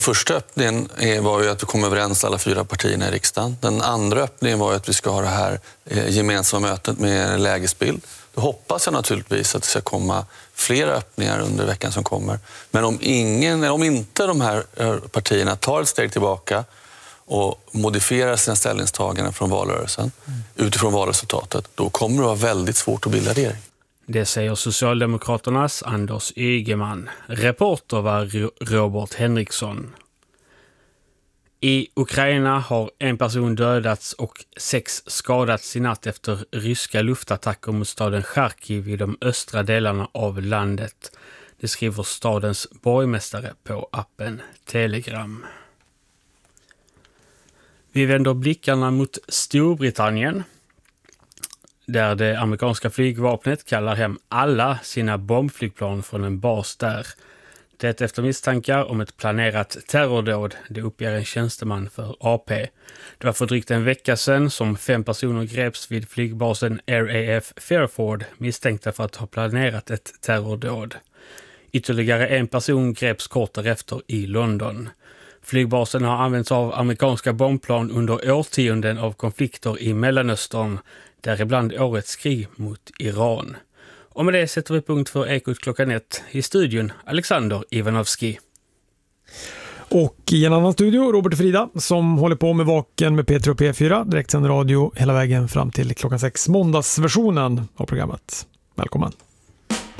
Första öppningen var ju att vi kom överens alla 4 partierna i riksdagen. Den andra öppningen var ju att vi ska ha det här gemensamma mötet med lägesbild. Då hoppas jag naturligtvis att det ska komma flera öppningar under veckan som kommer. Men om inte de här partierna tar ett steg tillbaka och modifierar sina ställningstaganden från valrörelsen utifrån valresultatet, då kommer det vara väldigt svårt att bilda regering. Det säger Socialdemokraternas Anders Ygeman. Reporter var Robert Henriksson. I Ukraina har en person dödats och 6 skadats i natt efter ryska luftattacker mot staden Charkiv i de östra delarna av landet. Det skriver stadens borgmästare på appen Telegram. Vi vänder blickarna mot Storbritannien, där det amerikanska flygvapnet kallar hem alla sina bombflygplan från en bas där. Det efter misstankar om ett planerat terrordåd, det uppger en tjänsteman för AP. Det var för drygt en vecka sedan som 5 personer greps vid flygbasen RAF Fairford misstänkta för att ha planerat ett terrordåd. Ytterligare en person greps kort därefter i London. Flygbasen har använts av amerikanska bombplan under årtionden av konflikter i Mellanöstern, däribland årets krig mot Iran. Och med det sätter vi punkt för Ekot klockan 1. I studion Alexander Ivanovski. Och i en annan studio Robert och Frida som håller på med Vaken med P3 och P4. Direktsänd radio hela vägen fram till klockan 6. Måndagsversionen av programmet. Välkommen.